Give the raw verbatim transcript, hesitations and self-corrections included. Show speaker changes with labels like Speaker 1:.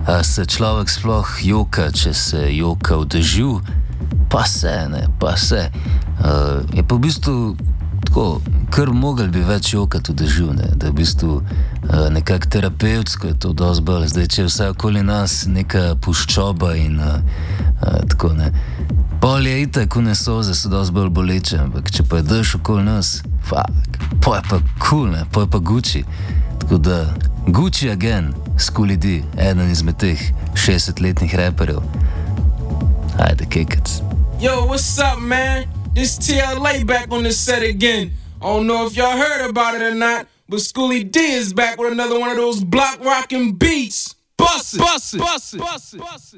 Speaker 1: A se človek sploh joka, če se joka v dežju, pa se, ne, pa se. Uh, je pa v bistvu tako, kar mogel bi več jokati v dežju, ne, da je v bistvu uh, nekako terapevtsko je to dosti bolj. Zdaj, če je vse okoli nas neka puščoba in uh, uh, tako, ne. Pol je itak, ko ne soze so dosti bolj boleče, ampak če pa je dež okoli nas, fuck, po je pa cool, ne, po je pa Gucci. Tako da, Gucci again, Schoolly D, eden izmed teh šestdesetletnih raperjev. Ajde, kekac.
Speaker 2: Yo, what's up, man? This T L A back on the set again. I don't know if y'all heard about it or not, but Schoolly D is back with another one of those block rockin' beats. Bust it, bust it, bust it, bust it, bust it.